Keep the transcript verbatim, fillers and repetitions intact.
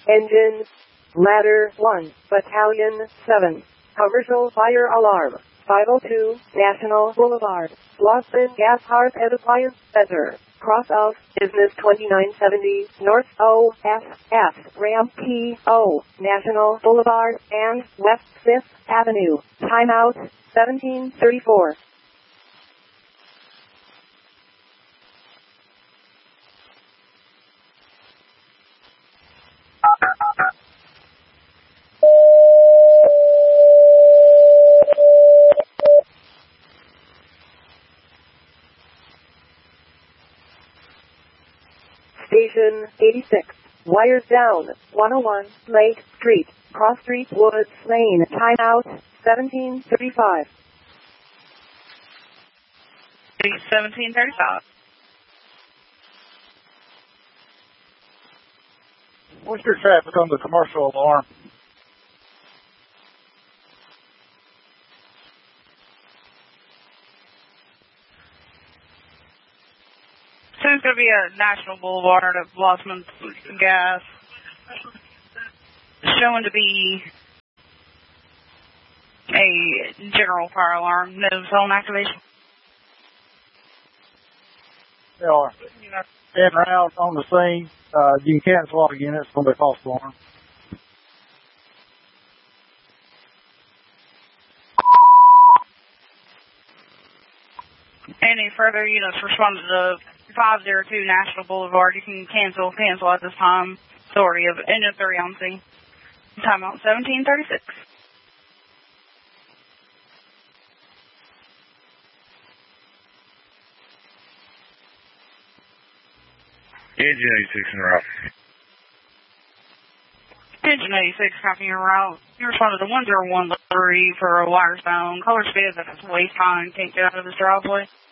Engine. Ladder one. Battalion seven. Commercial fire alarm. five oh two National Boulevard. Boston Gas Heart and Appliance Center. Cross of Business twenty-nine seventy North O F F Ramp T O National Boulevard and West fifth Avenue. Timeout seventeen thirty-four. Station eighty-six. Wires down. one oh one Lake Street. Cross Street Woods Lane. Timeout seventeen thirty-five. seventeen thirty-five. What's your traffic on the commercial alarm? So it's going to be a National Boulevard of Blossman Gas. Showing to be a general fire alarm. No zone activation. They are. En route on the scene. Uh, you can cancel out again. It's going to be a false alarm. Any further units responded to five oh two National Boulevard. You can cancel, cancel at this time. Authority of engine three on scene. Timeout seventeen thirty-six. Engine eighty-six en route. Engine eighty-six, copy your route. You responded to one zero one three for a wires down. Color speed that's way fine. Can't get out of this driveway.